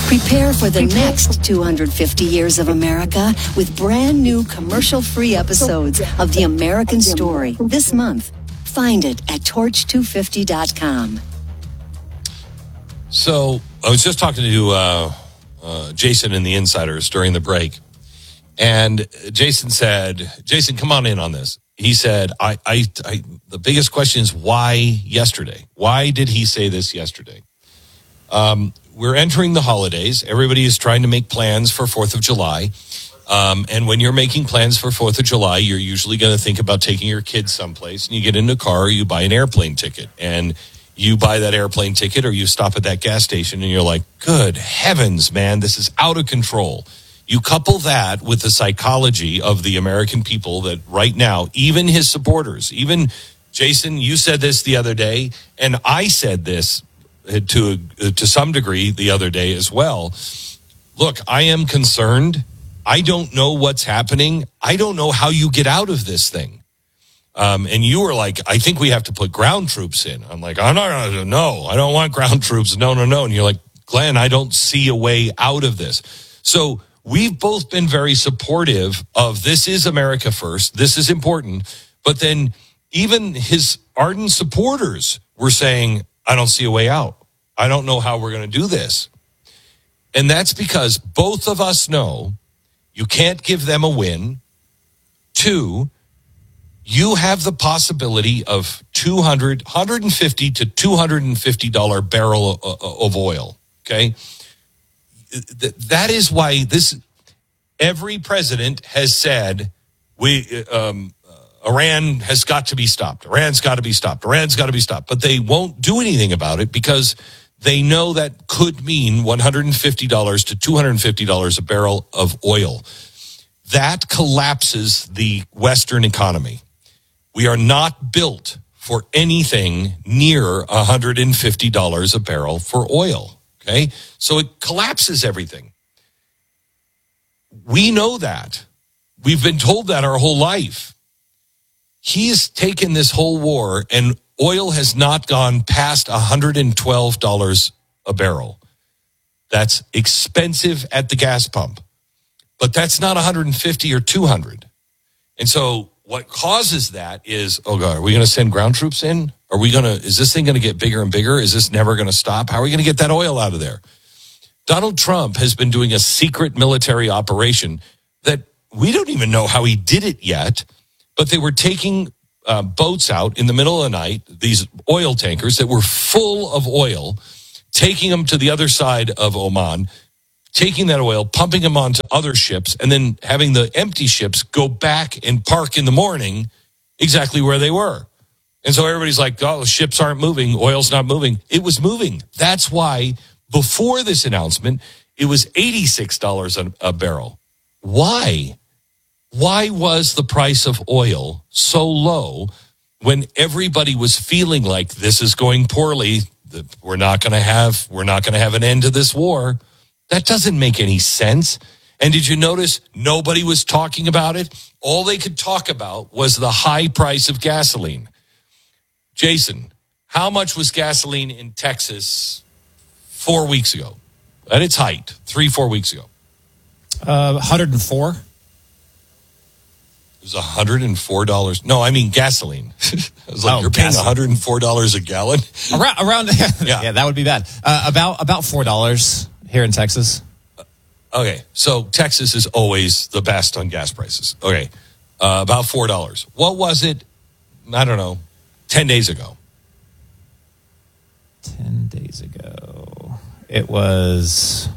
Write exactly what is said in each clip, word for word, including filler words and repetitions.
Prepare for the next two hundred fifty years of America with brand new commercial-free episodes of The American Story this month. Find it at torch two fifty dot com. So I was just talking to uh, uh, Jason and the Insiders during the break, and Jason said, Jason, come on in on this. He said, I, I, I, the biggest question is why yesterday? Why did he say this yesterday? Um, we're entering the holidays. Everybody is trying to make plans for fourth of July. Um, and when you're making plans for fourth of July, you're usually going to think about taking your kids someplace, and you get in a car, or you buy an airplane ticket, and you buy that airplane ticket, or you stop at that gas station, and you're like, good heavens, man, this is out of control. You couple that with the psychology of the American people that right now, even his supporters, even Jason, you said this the other day, and I said this to to some degree the other day as well. Look, I am concerned. I don't know what's happening. I don't know how you get out of this thing. Um, and you were like, I think we have to put ground troops in. I'm like, oh, no, no, no, I don't want ground troops. No, no, no. And you're like, Glenn, I don't see a way out of this. So we've both been very supportive of this is America first. This is important. But then even his ardent supporters were saying, I don't see a way out. I don't know how we're going to do this. And that's because both of us know you can't give them a win. Two, you have the possibility of two hundred, one hundred fifty to two hundred fifty dollars barrel of oil. Okay. That is why this, every president has said, we, um, Iran has got to be stopped. Iran's got to be stopped. Iran's got to be stopped. But they won't do anything about it because they know that could mean one hundred fifty dollars to two hundred fifty dollars a barrel of oil. That collapses the Western economy. We are not built for anything near one hundred fifty dollars a barrel for oil. Okay? So it collapses everything. We know that. We've been told that our whole life. He's taken this whole war, and oil has not gone past one hundred twelve dollars a barrel. That's expensive at the gas pump, but that's not one hundred fifty or two hundred. And so what causes that is, oh God, are we going to send ground troops in? Are we going to, is this thing going to get bigger and bigger? Is this never going to stop? How are we going to get that oil out of there? Donald Trump has been doing a secret military operation that we don't even know how he did it yet, but they were taking uh, boats out in the middle of the night, these oil tankers that were full of oil, taking them to the other side of Oman, taking that oil, pumping them onto other ships, and then having the empty ships go back and park in the morning exactly where they were. And so everybody's like, oh, ships aren't moving, oil's not moving. It was moving. That's why before this announcement, it was eighty-six dollars a, a barrel. Why? Why was the price of oil so low when everybody was feeling like this is going poorly? We're not going to have, we're not going to have an end to this war. That doesn't make any sense. And did you notice nobody was talking about it? All they could talk about was the high price of gasoline. Jason, how much was gasoline in Texas four weeks ago? At its height, three, four weeks ago. Uh, one hundred four. It was one hundred four dollars. No, I mean gasoline. I was like, oh, you're paying gasoline. one hundred four dollars a gallon? Around, around yeah. yeah, that would be bad. Uh, about about four dollars here in Texas. Okay, so Texas is always the best on gas prices. Okay, uh, about four dollars. What was it, I don't know, ten days ago? ten days ago. It was...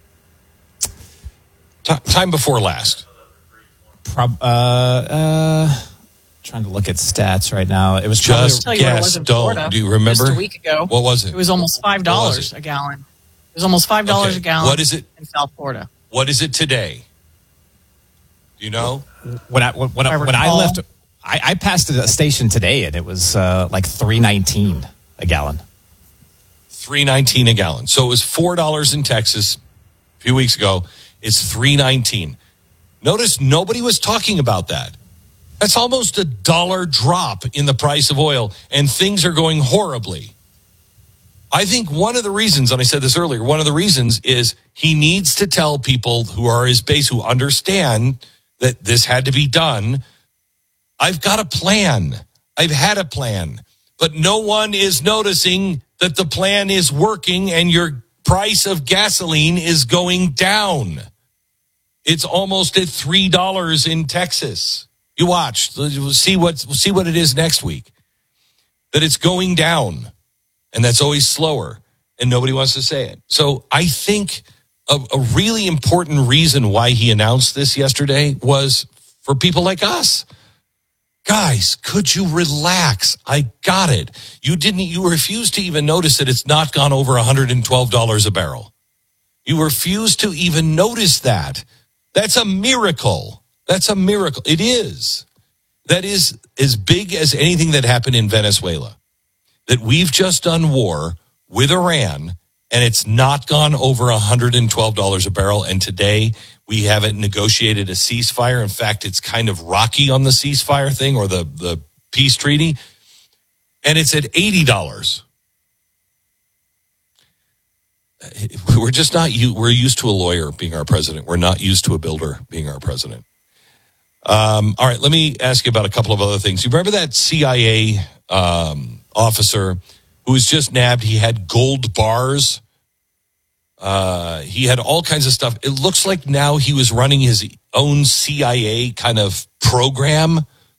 T- time before last. Prob- uh, uh, trying to look at stats right now. It was just probably, guess. Don't. Do you remember? Just a week ago. What was it? It was almost five dollars a gallon. It was almost five dollars okay. a gallon. What is it in South Florida? What is it today? Do you know? When I when, when, I, when I left, I, I passed a station today, and it was uh, like three nineteen a gallon. Three nineteen a gallon. So it was four dollars in Texas a few weeks ago. It's three nineteen. Notice nobody was talking about that. That's almost a dollar drop in the price of oil, and things are going horribly. I think one of the reasons, and I said this earlier, one of the reasons is he needs to tell people who are his base, who understand that this had to be done, I've got a plan. I've had a plan. But no one is noticing that the plan is working and your price of gasoline is going down. It's almost at three dollars in Texas. You watch. We'll see what, we'll see what it is next week. That it's going down. And that's always slower. And nobody wants to say it. So I think a, a really important reason why he announced this yesterday was for people like us. Guys, could you relax? I got it. You didn't, you refused to even notice that it's not gone over one hundred twelve dollars a barrel. You refused to even notice that. That's a miracle. That's a miracle. It is. That is as big as anything that happened in Venezuela. That we've just done war with Iran and it's not gone over one hundred twelve dollars a barrel. And today we haven't negotiated a ceasefire. In fact, it's kind of rocky on the ceasefire thing or the, the peace treaty. And it's at eighty dollars. We're just not, we're used to a lawyer being our president. We're not used to a builder being our president. Um, all right, let me ask you about a couple of other things. You remember that C I A um, officer who was just nabbed? He had gold bars. Uh, he had all kinds of stuff. It looks like now he was running his own C I A kind of program.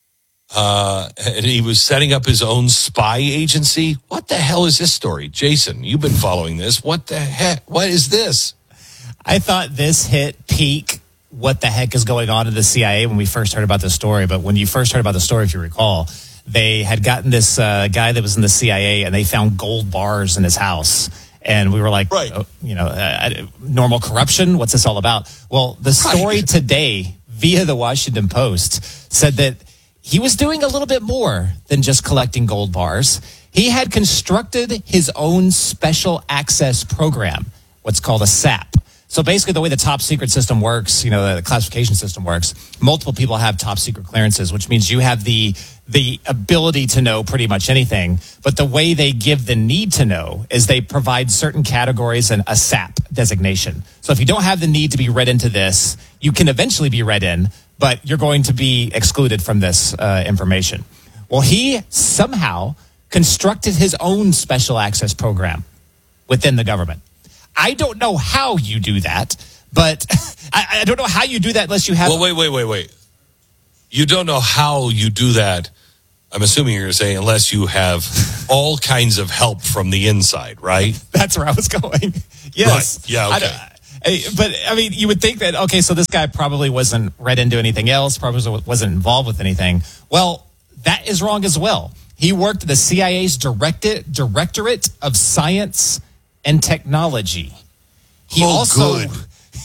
Uh, and he was setting up his own spy agency. What the hell is this story? Jason, you've been following this. What the heck? What is this? I thought this hit peak what the heck is going on in the C I A when we first heard about this story. But when you first heard about the story, if you recall, they had gotten this uh, guy that was in the C I A and they found gold bars in his house. And we were like, right. oh, you know, uh, normal corruption. What's this all about? Well, the story right. today via the Washington Post said that he was doing a little bit more than just collecting gold bars. He had constructed his own special access program, what's called a S A P. So basically the way the top secret system works, you know, the classification system works, multiple people have top secret clearances, which means you have the the ability to know pretty much anything. But the way they give the need to know is they provide certain categories and a S A P designation. So if you don't have the need to be read into this, you can eventually be read in, but you're going to be excluded from this uh, information. Well, he somehow constructed his own special access program within the government. I don't know how you do that, but I, I don't know how you do that unless you have... Well, wait, wait, wait, wait. You don't know how you do that, I'm assuming you're going to say, unless you have all kinds of help from the inside, right? That's where I was going. Yes. Right. Yeah, okay. I, but, I mean, you would think that, okay, so this guy probably wasn't read into anything else, probably wasn't involved with anything. Well, that is wrong as well. He worked at the C I A's directed, Directorate of Science and Technology. He oh, also good.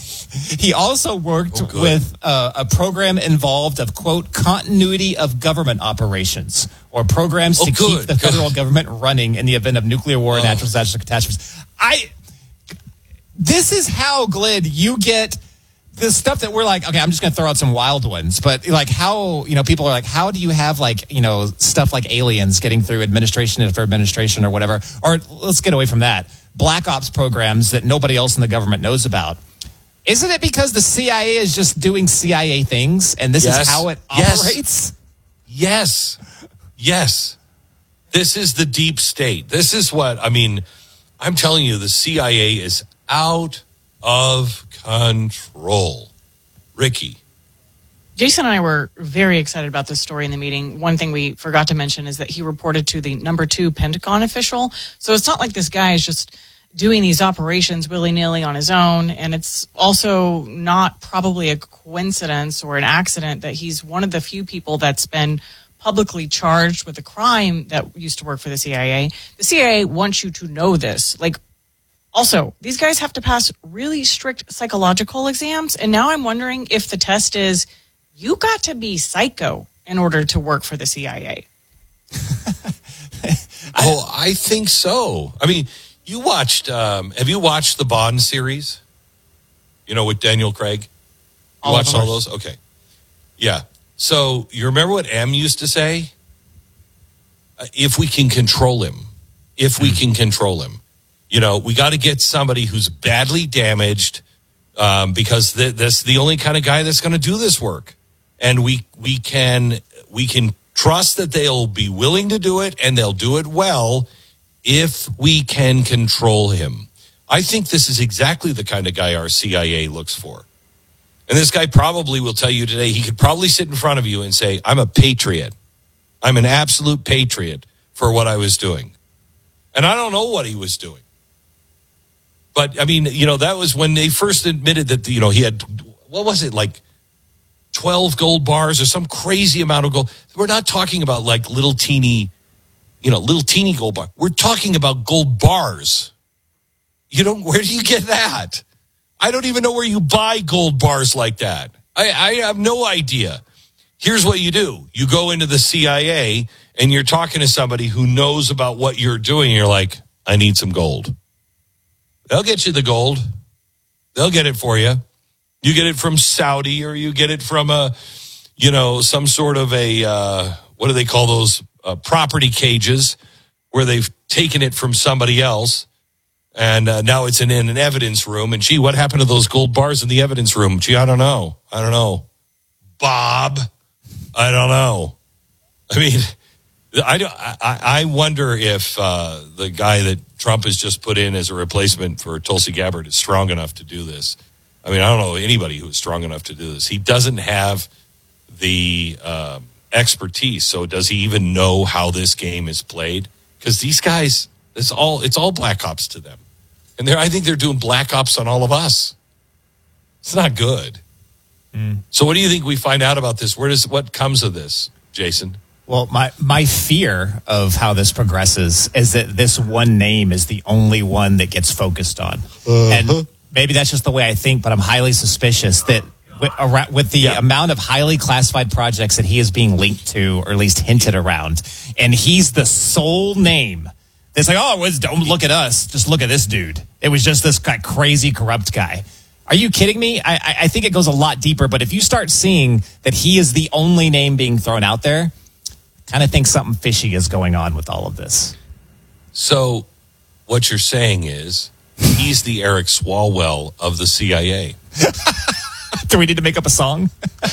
He also worked oh, with uh, a program involved of, quote, continuity of government operations, or programs oh, to good. keep the federal God. government running in the event of nuclear war, oh. natural disasters, and catastrophes. I. This is how, Glenn, you get the stuff that we're like, okay, I'm just going to throw out some wild ones, but like how, you know, people are like, how do you have like, you know, stuff like aliens getting through administration after administration or whatever, or let's get away from that. Black ops programs that nobody else in the government knows about. Isn't it because the C I A is just doing C I A things and this yes. is how it yes. operates? Yes. Yes. This is the deep state. This is what, I mean, I'm telling you, the C I A is out of control. Ricky. Jason and I were very excited about this story in the meeting. One thing we forgot to mention is that he reported to the number two Pentagon official. So it's not like this guy is just doing these operations willy-nilly on his own. And it's also not probably a coincidence or an accident that he's one of the few people that's been publicly charged with a crime that used to work for the C I A. The C I A wants you to know this. Like, also, these guys have to pass really strict psychological exams. And now I'm wondering if the test is, you got to be psycho in order to work for the C I A. Oh, I think so. I mean, you watched, um, have you watched the Bond series? You know, with Daniel Craig? You all watched all those? Okay. Yeah. So you remember what M used to say? Uh, if we can control him, if we can control him. You know, we got to get somebody who's badly damaged um, because th- that's the only kind of guy that's going to do this work. And we we can we can trust that they'll be willing to do it and they'll do it well if we can control him. I think this is exactly the kind of guy our C I A looks for. And this guy probably will tell you today, he could probably sit in front of you and say, I'm a patriot. I'm an absolute patriot for what I was doing. And I don't know what he was doing. But, I mean, you know, that was when they first admitted that, you know, he had, what was it, like twelve gold bars or some crazy amount of gold. We're not talking about like little teeny, you know, little teeny gold bar. We're talking about gold bars. You don't, where do you get that? I don't even know where you buy gold bars like that. I, I have no idea. Here's what you do. You go into the C I A and you're talking to somebody who knows about what you're doing. You're like, I need some gold. They'll get you the gold. They'll get it for you. You get it from Saudi or you get it from a, you know, some sort of a, uh, what do they call those uh, property cages where they've taken it from somebody else. And uh, now it's in, in an evidence room. And gee, what happened to those gold bars in the evidence room? Gee, I don't know. I don't know. Bob, I don't know. I mean, I, don't, I, I wonder if uh, the guy that Trump has just put in as a replacement for Tulsi Gabbard is strong enough to do this. I mean, I don't know anybody who's strong enough to do this. He doesn't have the uh, expertise. So does he even know how this game is played? Because these guys, it's all it's all black ops to them. And they're, I think they're doing black ops on all of us. It's not good. Mm. So what do you think we find out about this? Where does what comes of this, Jason? Well, my, my fear of how this progresses is that this one name is the only one that gets focused on. Uh-huh. And maybe that's just the way I think, but I'm highly suspicious that with, around, with the yeah. amount of highly classified projects that he is being linked to, or at least hinted around, and he's the sole name. It's like, oh, it was, don't look at us. Just look at this dude. It was just this guy, crazy, corrupt guy. Are you kidding me? I, I think it goes a lot deeper, but if you start seeing that he is the only name being thrown out there, kind of think something fishy is going on with all of this. So what you're saying is he's the Eric Swalwell of the C I A. Do we need to make up a song?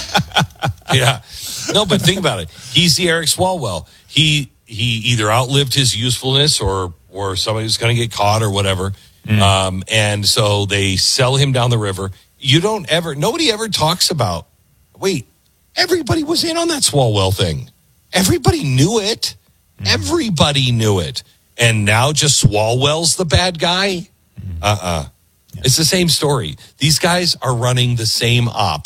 Yeah. No, but think about it. He's the Eric Swalwell. He he either outlived his usefulness or or somebody was going to get caught or whatever. Mm. Um, and so they sell him down the river. You don't ever, nobody ever talks about, wait, everybody was in on that Swalwell thing. Everybody knew it. Mm. Everybody knew it. And now just Swalwell's the bad guy? Mm. Uh-uh. Yeah. It's the same story. These guys are running the same op.